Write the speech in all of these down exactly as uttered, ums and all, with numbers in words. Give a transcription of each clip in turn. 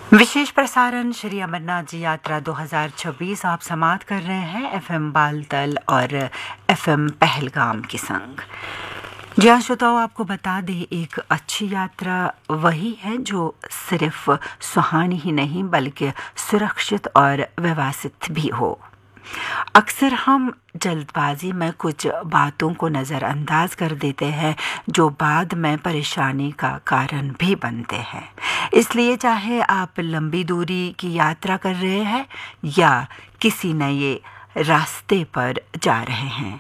विशेष प्रसारण श्री अमरनाथ जी यात्रा दो हज़ार छब्बीस आप समाप्त कर रहे हैं एफएम बालतल और एफएम पहलगाम के संग। जी हाँ श्रोताओं, आपको बता दें, एक अच्छी यात्रा वही है जो सिर्फ सुहानी ही नहीं बल्कि सुरक्षित और व्यवस्थित भी हो। अक्सर हम जल्दबाजी में कुछ बातों को नज़रअंदाज कर देते हैं जो बाद में परेशानी का कारण भी बनते हैं। इसलिए चाहे आप लंबी दूरी की यात्रा कर रहे हैं या किसी नए रास्ते पर जा रहे हैं,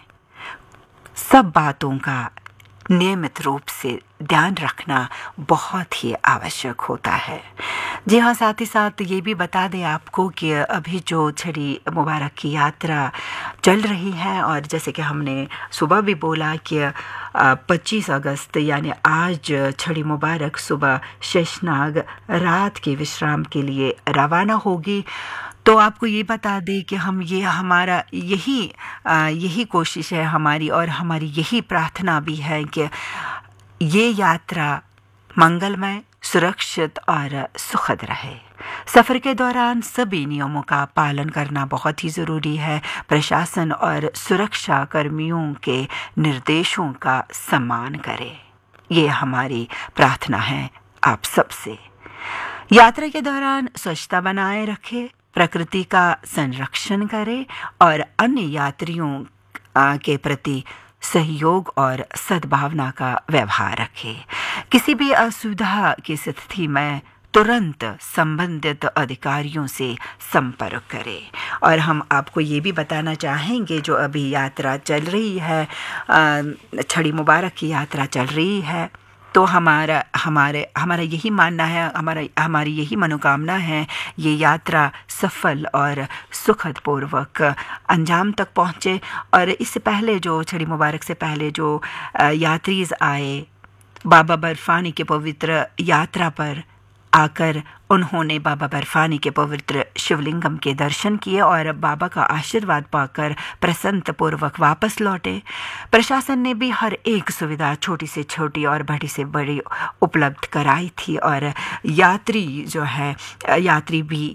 सब बातों का नियमित रूप से ध्यान रखना बहुत ही आवश्यक होता है। जी हाँ, साथ ही साथ ये भी बता दें आपको कि अभी जो छड़ी मुबारक की यात्रा चल रही है, और जैसे कि हमने सुबह भी बोला कि पच्चीस अगस्त यानी आज छड़ी मुबारक सुबह शेषनाग रात के विश्राम के लिए रवाना होगी। तो आपको ये बता दें कि हम ये हमारा यही यही कोशिश है हमारी, और हमारी यही प्रार्थना भी है कि ये यात्रा मंगलमय, सुरक्षित और सुखद रहे। सफ़र के दौरान सभी नियमों का पालन करना बहुत ही ज़रूरी है। प्रशासन और सुरक्षा कर्मियों के निर्देशों का सम्मान करें, ये हमारी प्रार्थना है आप सबसे। यात्रा के दौरान स्वच्छता बनाए रखें, प्रकृति का संरक्षण करें और अन्य यात्रियों के प्रति सहयोग और सद्भावना का व्यवहार रखें। किसी भी असुविधा की स्थिति में तुरंत संबंधित अधिकारियों से संपर्क करें। और हम आपको ये भी बताना चाहेंगे, जो अभी यात्रा चल रही है, छड़ी मुबारक की यात्रा चल रही है, तो हमारा हमारे हमारा यही मानना है, हमारा हमारी यही मनोकामना है, ये यात्रा सफल और सुखद पूर्वक अंजाम तक पहुँचे। और इससे पहले जो छड़ी मुबारक से पहले जो यात्रीज आए, बाबा बर्फानी के पवित्र यात्रा पर आकर उन्होंने बाबा बर्फानी के पवित्र शिवलिंगम के दर्शन किए और बाबा का आशीर्वाद पाकर प्रसन्नपूर्वक वापस लौटे। प्रशासन ने भी हर एक सुविधा छोटी से छोटी और बड़ी से बड़ी उपलब्ध कराई थी, और यात्री जो है यात्री भी